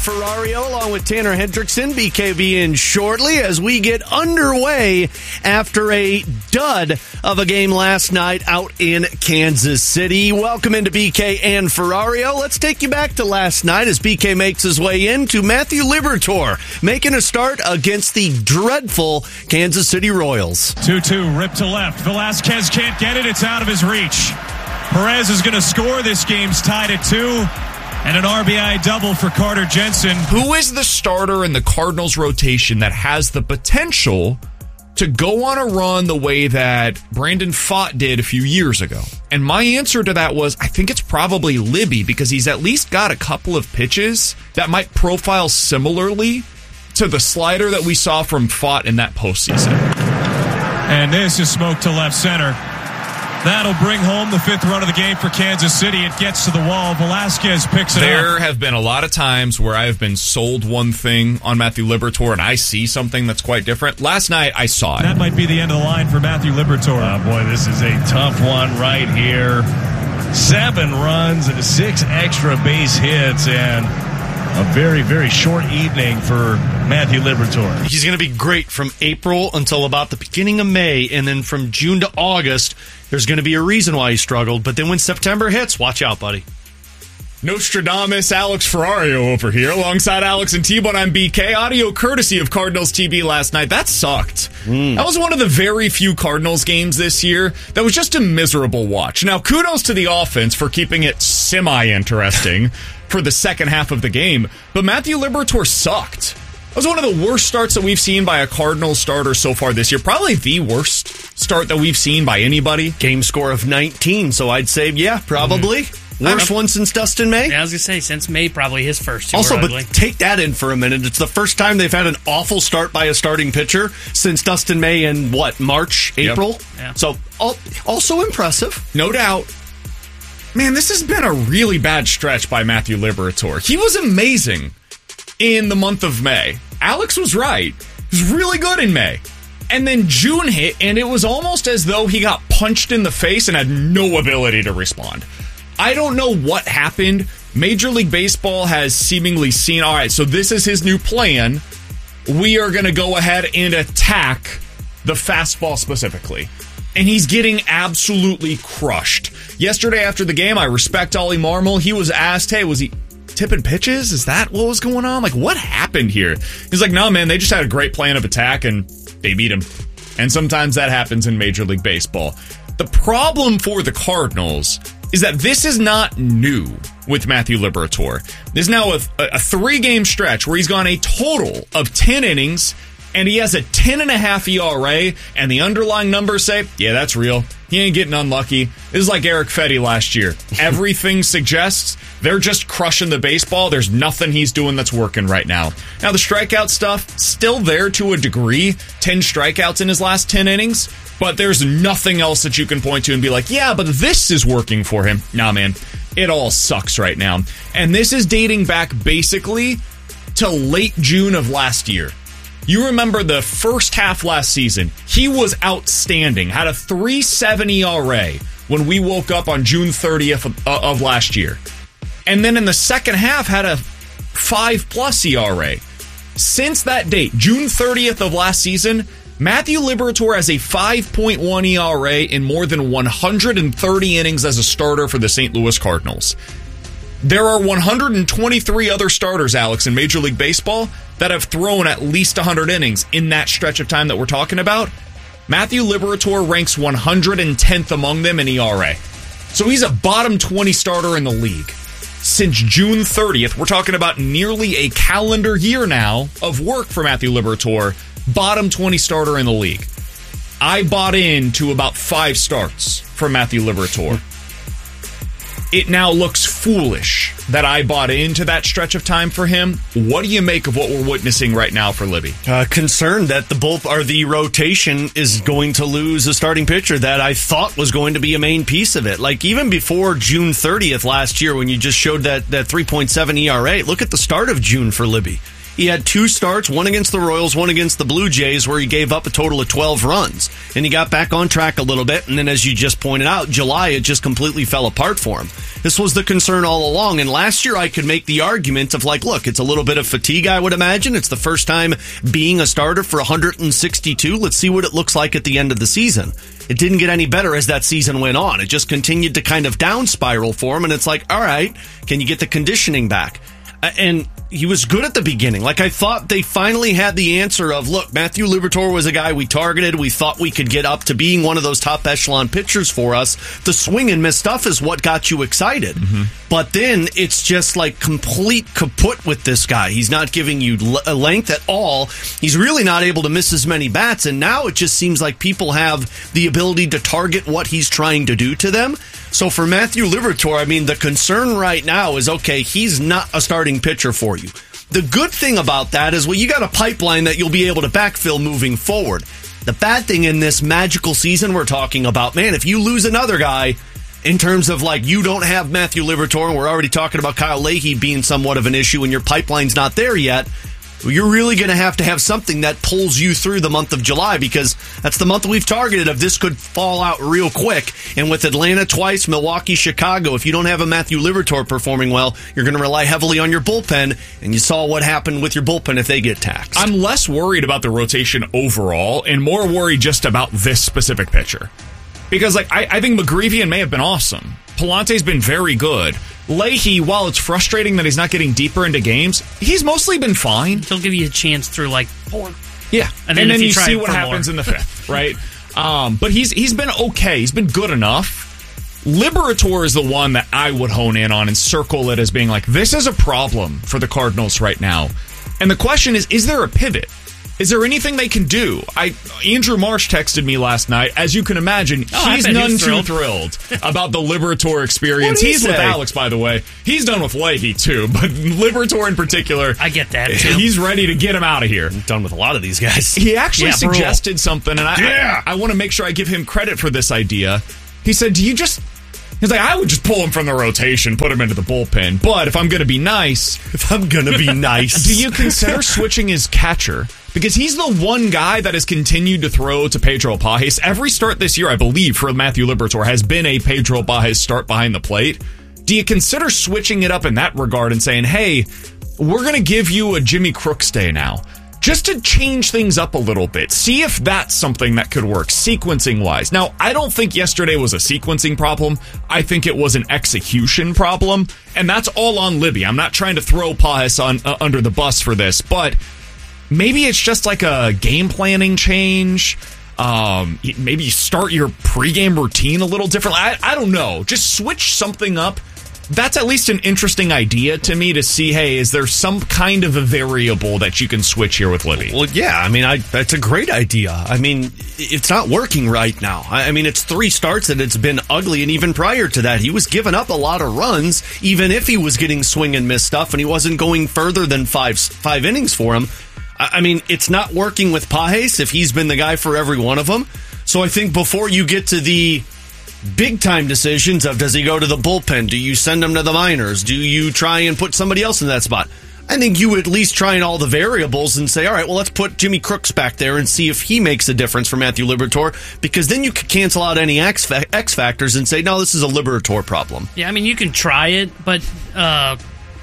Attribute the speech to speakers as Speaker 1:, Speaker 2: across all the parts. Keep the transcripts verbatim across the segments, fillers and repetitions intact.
Speaker 1: Ferrario along with Tanner Hendrickson. B K B in shortly as we get underway after a dud of a game last night out in Kansas City. Welcome into B K and Ferrario. Let's take you back to last night as B K makes his way into Matthew Liberatore making a start against the dreadful Kansas City Royals.
Speaker 2: two two, ripped to left. Velasquez can't get it. It's out of his reach. Perez is going to score. This game's tied at two. And an R B I double for Carter Jensen.
Speaker 3: Who is the starter in the Cardinals rotation that has the potential to go on a run the way that Brandon Pfaadt did a few years ago? And my answer to that was, I think it's probably Libby, because he's at least got a couple of pitches that might profile similarly to the slider that we saw from Pfaadt in that postseason.
Speaker 2: And this is smoked to left center. That'll bring home the fifth run of the game for Kansas City. It gets to the wall. Velasquez picks it
Speaker 3: there
Speaker 2: up.
Speaker 3: There have been a lot of times where I have been sold one thing on Matthew Liberatore and I see something that's quite different. Last night, I saw it.
Speaker 2: That might be the end of the line for Matthew Liberatore.
Speaker 4: Oh, boy, this is a tough one right here. Seven runs and six extra base hits and a very, very short evening for Matthew Liberatore.
Speaker 1: He's going to be great from April until about the beginning of May, and then from June to August, there's going to be a reason why he struggled. But then when September hits, watch out, buddy.
Speaker 3: Nostradamus Alex Ferrario over here alongside Alex and T-Bone. I'm B K. Audio courtesy of Cardinals T V last night. That sucked. Mm. That was one of the very few Cardinals games this year that was just a miserable watch. Now, kudos to the offense for keeping it semi-interesting for the second half of the game, but Matthew Liberatore sucked. That was one of the worst starts that we've seen by a Cardinals starter so far this year. Probably the worst start that we've seen by anybody.
Speaker 1: Game score of nineteen, so I'd say, yeah, probably. Mm. Worst one since Dustin May?
Speaker 5: Yeah, I was going to say, since May, probably his first two.
Speaker 1: Also,
Speaker 5: were
Speaker 1: but
Speaker 5: ugly.
Speaker 1: Take that in for a minute. It's the first time they've had an awful start by a starting pitcher since Dustin May in, what, March, April?
Speaker 3: Yep.
Speaker 5: Yeah.
Speaker 1: So, also impressive.
Speaker 3: No doubt. Man, this has been a really bad stretch by Matthew Liberatore. He was amazing in the month of May. Alex was right. He was really good in May. And then June hit, and it was almost as though he got punched in the face and had no ability to respond. I don't know what happened. Major League Baseball has seemingly seen, all right, so this is his new plan. We are going to go ahead and attack the fastball specifically. And he's getting absolutely crushed. Yesterday after the game, I respect Ollie Marmol. He was asked, hey, was he tipping pitches? Is that what was going on? Like, what happened here? He's like, no, man, they just had a great plan of attack, and they beat him. And sometimes that happens in Major League Baseball. The problem for the Cardinals is that this is not new with Matthew Liberatore. There's now a, a three-game stretch where he's gone a total of ten innings, and he has a ten and a half E R A, and the underlying numbers say, yeah, that's real. He ain't getting unlucky. This is like Eric Fetty last year. Everything suggests they're just crushing the baseball. There's nothing he's doing that's working right now. Now, the strikeout stuff, still there to a degree. ten strikeouts in his last ten innings. But there's nothing else that you can point to and be like, yeah, but this is working for him. Nah, man, it all sucks right now. And this is dating back basically to late June of last year. You remember the first half last season, he was outstanding, had a three point seven E R A when we woke up on June thirtieth of, uh, of last year. And then in the second half had a five plus E R A. Since that date, June thirtieth of last season, Matthew Liberatore has a five point one E R A in more than one hundred thirty innings as a starter for the Saint Louis Cardinals. There are one hundred twenty-three other starters, Alex, in Major League Baseball that have thrown at least one hundred innings in that stretch of time that we're talking about. Matthew Liberatore ranks one hundred tenth among them in E R A. So he's a bottom twenty starter in the league. Since June thirtieth, we're talking about nearly a calendar year now of work for Matthew Liberatore. Bottom twenty starter in the league. I bought into about five starts from Matthew Liberatore. It now looks foolish that I bought into that stretch of time for him. What do you make of what we're witnessing right now for Libby?
Speaker 1: Uh, concerned that the both or the rotation is going to lose a starting pitcher that I thought was going to be a main piece of it. Like even before June thirtieth last year, when you just showed that that three point seven E R A, look at the start of June for Libby. He had two starts, one against the Royals, one against the Blue Jays, where he gave up a total of twelve runs. And he got back on track a little bit, and then as you just pointed out, July, it just completely fell apart for him. This was the concern all along, and last year I could make the argument of like, look, it's a little bit of fatigue, I would imagine. It's the first time being a starter for one hundred sixty-two. Let's see what it looks like at the end of the season. It didn't get any better as that season went on. It just continued to kind of down spiral for him, and it's like, all right, can you get the conditioning back? And he was good at the beginning. Like, I thought they finally had the answer of, look, Matthew Liberatore was a guy we targeted. We thought we could get up to being one of those top echelon pitchers for us. The swing and miss stuff is what got you excited. Mm-hmm. But then it's just like complete kaput with this guy. He's not giving you l- length at all. He's really not able to miss as many bats. And now it just seems like people have the ability to target what he's trying to do to them. So for Matthew Liberatore, I mean, the concern right now is, okay, he's not a starting pitcher for you. The good thing about that is, well, you got a pipeline that you'll be able to backfill moving forward. The bad thing in this magical season we're talking about, man, if you lose another guy in terms of like you don't have Matthew Liberatore, and we're already talking about Kyle Leahy being somewhat of an issue and your pipeline's not there yet, you're really going to have to have something that pulls you through the month of July, because that's the month we've targeted of this could fall out real quick. And with Atlanta twice, Milwaukee, Chicago, if you don't have a Matthew Liberatore performing well, you're going to rely heavily on your bullpen. And you saw what happened with your bullpen if they get taxed.
Speaker 3: I'm less worried about the rotation overall and more worried just about this specific pitcher. Because like I, I think McGreevian may have been awesome. Palante's been very good. Leahy, while it's frustrating that he's not getting deeper into games, he's mostly been fine.
Speaker 5: He'll give you a chance through like four.
Speaker 3: Yeah,
Speaker 5: and then,
Speaker 3: and then
Speaker 5: you,
Speaker 3: you see what
Speaker 5: more.
Speaker 3: happens in the fifth, right? um, but he's he's been okay. He's been good enough. Liberatore is the one that I would hone in on and circle it as being like, this is a problem for the Cardinals right now. And the question is, is there a pivot? Is there anything they can do? I Andrew Marsh texted me last night. As you can imagine,
Speaker 5: oh,
Speaker 3: he's none he's too thrilled about the Liberatore experience. He's
Speaker 1: say?
Speaker 3: with Alex, by the way. He's done with Leahy, too. But Liberatore in particular,
Speaker 5: I get that, too.
Speaker 3: He's ready to get him out of here.
Speaker 1: I'm done with a lot of these guys.
Speaker 3: He actually
Speaker 5: yeah,
Speaker 3: suggested something, and I,
Speaker 1: yeah.
Speaker 3: I, I want to make sure I give him credit for this idea. He said, do you just... He's like, I would just pull him from the rotation, put him into the bullpen. But if I'm going to be nice...
Speaker 1: If I'm going to be nice...
Speaker 3: Do you consider switching his catcher? Because he's the one guy that has continued to throw to Pedro Pages. Every start this year, I believe, for Matthew Liberatore has been a Pedro Pages start behind the plate. Do you consider switching it up in that regard and saying, hey, we're going to give you a Jimmy Crooks day now? Just to change things up a little bit. See if that's something that could work, sequencing-wise. Now, I don't think yesterday was a sequencing problem. I think it was an execution problem. And that's all on Libby. I'm not trying to throw Pages on, uh, under the bus for this, but... Maybe it's just like a game planning change. Um, maybe you start your pregame routine a little differently. I, I don't know. Just switch something up. That's at least an interesting idea to me to see, hey, is there some kind of a variable that you can switch here with Libby?
Speaker 1: Well, yeah. I mean, I, that's a great idea. I mean, it's not working right now. I, I mean, it's three starts and it's been ugly. And even prior to that, he was giving up a lot of runs, even if he was getting swing and miss stuff, and he wasn't going further than five five innings for him. I mean, it's not working with Pages if he's been the guy for every one of them. So I think before you get to the big-time decisions of does he go to the bullpen, do you send him to the minors, do you try and put somebody else in that spot, I think you at least try in all the variables and say, all right, well, let's put Jimmy Crooks back there and see if he makes a difference for Matthew Liberatore, because then you could cancel out any X, fa- X factors and say, no, this is a Liberatore problem.
Speaker 5: Yeah, I mean, you can try it, but... Uh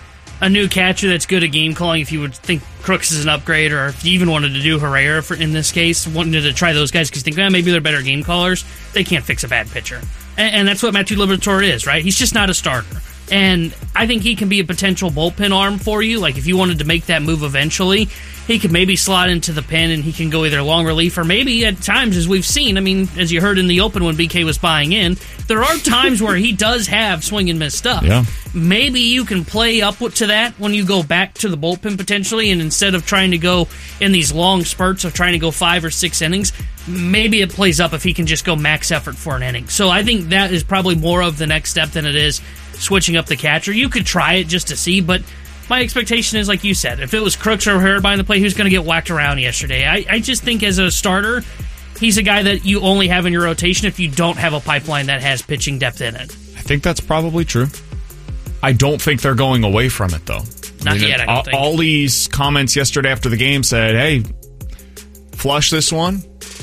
Speaker 5: a new catcher that's good at game calling, if you would think Crooks is an upgrade, or if you even wanted to do Herrera for, in this case, wanted to try those guys because you think, well, maybe they're better game callers, they can't fix a bad pitcher. And, and that's what Matthew Liberatore is, right? He's just not a starter. And I think he can be a potential bullpen arm for you. Like, if you wanted to make that move eventually, he could maybe slot into the pen and he can go either long relief or maybe at times, as we've seen, I mean, as you heard in the open when B K was buying in, there are times where he does have swing and miss stuff.
Speaker 3: Yeah.
Speaker 5: Maybe you can play up to that when you go back to the bullpen potentially, and instead of trying to go in these long spurts of trying to go five or six innings, maybe it plays up if he can just go max effort for an inning. So I think that is probably more of the next step than it is switching up the catcher. You could try it just to see, but my expectation is, like you said, if it was Crooks or Herrera behind the plate, who's going to get whacked around yesterday? I, I just think as a starter, he's a guy that you only have in your rotation if you don't have a pipeline that has pitching depth in it.
Speaker 3: I think that's probably true. I don't think they're going away from it, though.
Speaker 5: Not
Speaker 3: I mean,
Speaker 5: yet, I don't
Speaker 3: all,
Speaker 5: think.
Speaker 3: Ollie's comments yesterday after the game said, hey, flush this one,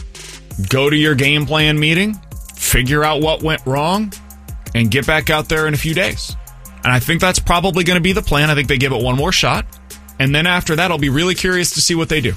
Speaker 3: go to your game plan meeting, figure out what went wrong, and get back out there in a few days. And I think that's probably going to be the plan. I think they give it one more shot. And then after that, I'll be really curious to see what they do.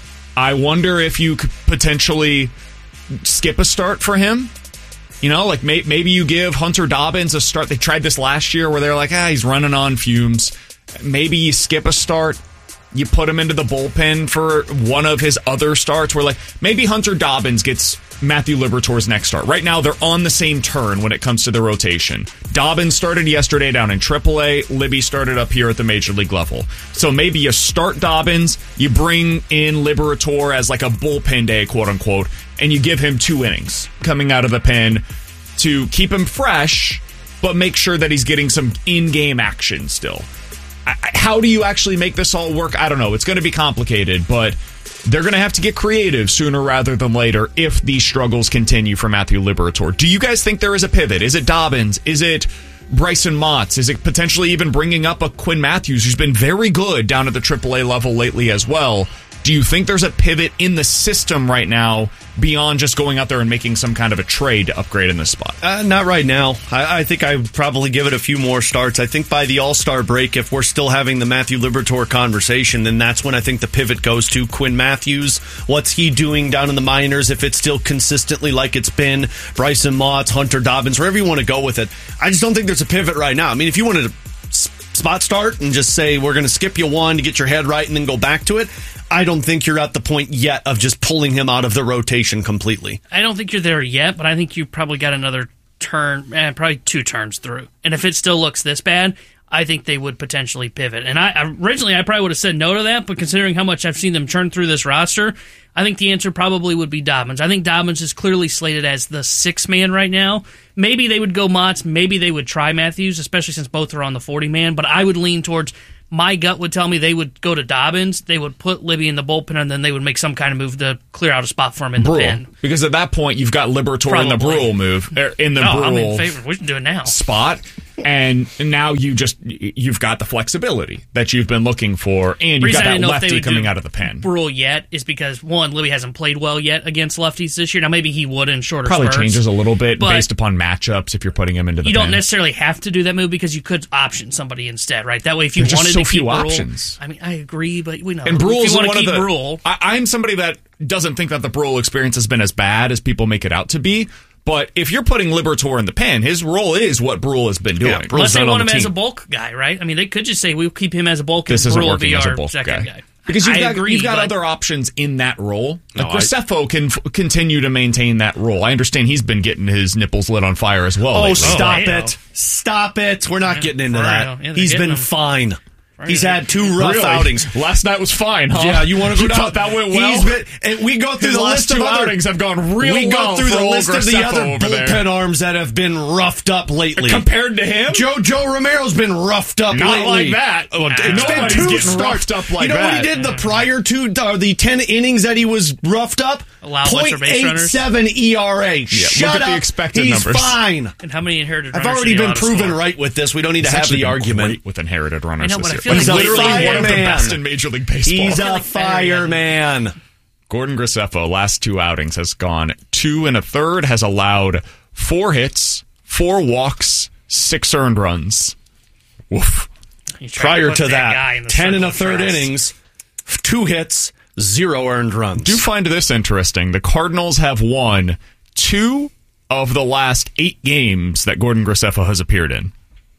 Speaker 3: I wonder if you could potentially skip a start for him. You know, like may, maybe you give Hunter Dobbins a start. They tried this last year where they're like, ah, he's running on fumes. Maybe you skip a start. You put him into the bullpen for one of his other starts where, like, maybe Hunter Dobbins gets Matthew Liberatore's next start. Right now, they're on the same turn when it comes to the rotation. Dobbins started yesterday down in triple A. Libby started up here at the Major League level. So maybe you start Dobbins, you bring in Liberatore as like a bullpen day, quote-unquote, and you give him two innings coming out of the pen to keep him fresh, but make sure that he's getting some in-game action still. How do you actually make this all work? I don't know. It's going to be complicated, but they're going to have to get creative sooner rather than later if these struggles continue for Matthew Liberatore. Do you guys think there is a pivot? Is it Dobbins? Is it Bryson Motts? Is it potentially even bringing up a Quinn Matthews who's been very good down at the triple A level lately as well? Do you think there's a pivot in the system right now beyond just going out there and making some kind of a trade to upgrade in this spot?
Speaker 1: Uh, not right now. I, I think I would probably give it a few more starts. I think by the All-Star break, if we're still having the Matthew Liberatore conversation, then that's when I think the pivot goes to Quinn Matthews. What's he doing down in the minors? If it's still consistently like it's been, Bryson Motts, Hunter Dobbins, wherever you want to go with it. I just don't think there's a pivot right now. I mean, if you wanted to spot start and just say, we're going to skip you one to get your head right and then go back to it, I don't think you're at the point yet of just pulling him out of the rotation completely.
Speaker 5: I don't think you're there yet, but I think you probably got another turn, eh, probably two turns through. And if it still looks this bad, I think they would potentially pivot. And I originally, I probably would have said no to that, but considering how much I've seen them churn through this roster, I think the answer probably would be Dobbins. I think Dobbins is clearly slated as the sixth man right now. Maybe they would go Motts, maybe they would try Matthews, especially since both are on the forty man, but I would lean towards... My gut would tell me they would go to Dobbins, they would put Libby in the bullpen, and then they would make some kind of move to clear out a spot for him in the
Speaker 3: Brule.
Speaker 5: pen.
Speaker 3: Because at that point, you've got Liberatore
Speaker 5: Probably.
Speaker 3: in the Brule move, er, in the
Speaker 5: no,
Speaker 3: Brule
Speaker 5: I'm in favor. We should do it now.
Speaker 3: spot, and now you just you've got the flexibility that you've been looking for, and you've got that lefty coming out of the pen.
Speaker 5: Brule yet is because one, Libby hasn't played well yet against lefties this year. Now maybe he would in shorter
Speaker 3: Probably
Speaker 5: spurts,
Speaker 3: changes a little bit
Speaker 5: but
Speaker 3: based upon matchups if you're putting him into the
Speaker 5: you
Speaker 3: pen.
Speaker 5: don't necessarily have to do that move because you could option somebody instead, right? That way, if you
Speaker 3: There's
Speaker 5: wanted
Speaker 3: just so
Speaker 5: to keep
Speaker 3: few
Speaker 5: Brule,
Speaker 3: options.
Speaker 5: I mean, I agree, but we know
Speaker 3: And
Speaker 5: if
Speaker 3: Brule's
Speaker 5: you want
Speaker 3: one
Speaker 5: to
Speaker 3: of
Speaker 5: keep
Speaker 3: the.
Speaker 5: Brule,
Speaker 3: I, I'm somebody that doesn't think that the Brule experience has been as bad as people make it out to be. But if you're putting Liberatore in the pen, his role is what Brule has been doing.
Speaker 1: Yeah,
Speaker 5: unless they
Speaker 3: not
Speaker 5: want
Speaker 3: on
Speaker 5: him
Speaker 3: the
Speaker 5: as a
Speaker 3: team.
Speaker 5: bulk guy, right? I mean, they could just say we'll keep him as a bulk.
Speaker 3: This
Speaker 5: and
Speaker 3: isn't
Speaker 5: Brule
Speaker 3: working
Speaker 5: be
Speaker 3: as a
Speaker 5: our
Speaker 3: bulk
Speaker 5: second
Speaker 3: guy.
Speaker 5: guy.
Speaker 3: Because you've
Speaker 5: I
Speaker 3: got,
Speaker 5: agree,
Speaker 3: you've got
Speaker 5: but-
Speaker 3: other options in that role. Like
Speaker 1: No, I-
Speaker 3: Graceffo can f- continue to maintain that role. I understand he's been getting his nipples lit on fire as well.
Speaker 1: Oh,
Speaker 3: lately.
Speaker 1: stop
Speaker 5: Oh,
Speaker 1: it. Stop it. We're not
Speaker 5: Yeah,
Speaker 1: getting into
Speaker 5: for
Speaker 1: that.
Speaker 5: real. Yeah, they're
Speaker 1: He's
Speaker 5: getting
Speaker 1: been
Speaker 5: him.
Speaker 1: fine. He's
Speaker 5: Right.
Speaker 1: had two rough
Speaker 3: Really?
Speaker 1: outings.
Speaker 3: Last night was fine, huh?
Speaker 1: Yeah, you want to go
Speaker 3: You
Speaker 1: down?
Speaker 3: thought that went well?
Speaker 1: He's been, and we go through
Speaker 3: His
Speaker 1: the
Speaker 3: last
Speaker 1: list
Speaker 3: two
Speaker 1: of other
Speaker 3: outings have gone real
Speaker 1: We
Speaker 3: well
Speaker 1: go through
Speaker 3: for
Speaker 1: the
Speaker 3: old
Speaker 1: list of the
Speaker 3: Graceffo
Speaker 1: other
Speaker 3: over there.
Speaker 1: bullpen arms that have been roughed up lately.
Speaker 3: Compared to him?
Speaker 1: Joe Joe Romero's been roughed up
Speaker 3: Not
Speaker 1: lately.
Speaker 3: like that.
Speaker 1: Oh,
Speaker 3: Nah,
Speaker 1: it's been
Speaker 3: nobody's
Speaker 1: two
Speaker 3: getting
Speaker 1: starts.
Speaker 3: roughed up like
Speaker 1: you know
Speaker 3: that.
Speaker 1: what he did the prior two, uh, the ten innings that he was roughed up?
Speaker 5: Allow a bunch of base
Speaker 1: point eight
Speaker 5: runners.
Speaker 1: seven E R A.
Speaker 3: look
Speaker 1: Shut
Speaker 3: at
Speaker 1: up.
Speaker 3: the expected
Speaker 1: He's
Speaker 3: numbers.
Speaker 1: fine.
Speaker 5: And how many inherited
Speaker 1: I've
Speaker 5: runners
Speaker 1: already
Speaker 5: did he
Speaker 1: been
Speaker 5: ought to
Speaker 1: proven
Speaker 5: score?
Speaker 1: right with this. We don't need to
Speaker 3: He's
Speaker 1: have
Speaker 3: actually
Speaker 1: the
Speaker 3: been
Speaker 1: argument.
Speaker 3: great with inherited runners
Speaker 5: I know,
Speaker 3: this
Speaker 5: but I
Speaker 3: year.
Speaker 5: feel like
Speaker 3: He's
Speaker 5: he's
Speaker 3: literally
Speaker 5: a
Speaker 3: one of the
Speaker 1: fireman.
Speaker 3: best in Major League Baseball.
Speaker 1: He's a
Speaker 5: like
Speaker 1: fireman.
Speaker 3: Gordon Graceffo, last two outings, has gone two and a third, has allowed four hits, four walks, six earned runs. Woof.
Speaker 5: He's trying
Speaker 1: Prior
Speaker 5: put
Speaker 1: to
Speaker 5: that, guy
Speaker 1: that,
Speaker 5: in the
Speaker 1: ten and a
Speaker 5: circle of
Speaker 1: third
Speaker 5: trust.
Speaker 1: innings, two hits, zero earned runs.
Speaker 3: Do find this interesting. The Cardinals have won two of the last eight games that Gordon Graceffo has appeared in.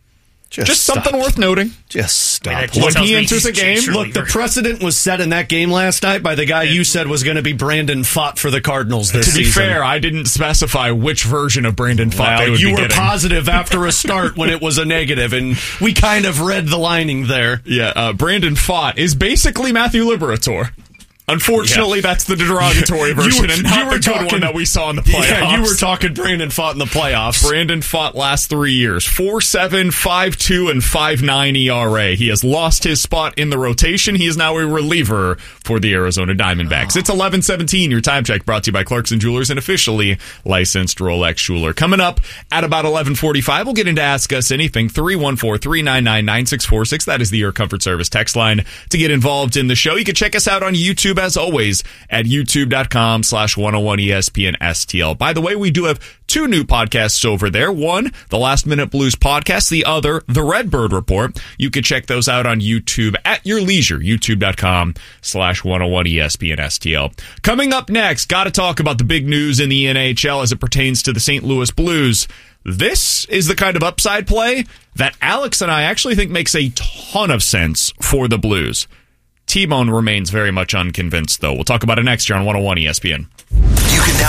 Speaker 3: Just
Speaker 1: stop.
Speaker 3: something worth noting.
Speaker 1: Just stop.
Speaker 5: I mean, that just
Speaker 3: When
Speaker 5: tells
Speaker 3: he
Speaker 5: me
Speaker 3: enters
Speaker 5: he's
Speaker 3: a game,
Speaker 5: cheerleader.
Speaker 1: Look, the precedent was set in that game last night by the guy you said was going to be Brandon Pfaadt for the Cardinals this
Speaker 3: To be
Speaker 1: season.
Speaker 3: fair, I didn't specify which version of Brandon Pfaadt
Speaker 1: Well,
Speaker 3: they would
Speaker 1: you
Speaker 3: be
Speaker 1: were
Speaker 3: getting.
Speaker 1: positive after a start when it was a negative, and we kind of read the lining there.
Speaker 3: Yeah, uh, Brandon Pfaadt is basically Matthew Liberatore. Unfortunately, yeah. that's the derogatory version
Speaker 1: were,
Speaker 3: and not the good talking, one that we saw in the playoffs.
Speaker 1: Yeah, you were talking Brandon Pfaadt in the playoffs.
Speaker 3: Brandon Pfaadt last three years, four seven, five two, and five nine E R A. He has lost his spot in the rotation. He is now a reliever for the Arizona Diamondbacks. It's eleven seventeen, your time check brought to you by Clarkson Jewelers, an officially licensed Rolex jeweler. Coming up at about eleven forty-five, we'll get into Ask Us Anything. three one four, three nine nine, nine six four six. That is the Your Comfort Service text line to get involved in the show. You can check us out on YouTube as always at youtube.com slash 101 ESPN STL. By the way, we do have two new podcasts over there. One, the Last Minute Blues podcast. The other, the Redbird Report. You can check those out on YouTube at your leisure. YouTube.com slash 101 ESPN STL. Coming up next, got to talk about the big news in the N H L as it pertains to the Saint Louis Blues. This is the kind of upside play that Alex and I actually think makes a ton of sense for the Blues. T-Bone remains very much unconvinced, though. We'll talk about it next year on one oh one E S P N.
Speaker 6: You can now